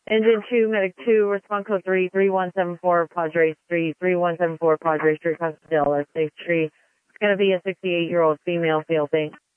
Engine 2, Medic 2, response code 3, 3174 Padre Street, 3174 Padre Street, Pasadena, Safe Tree. It's going to be a 68-year-old female field. Thanks.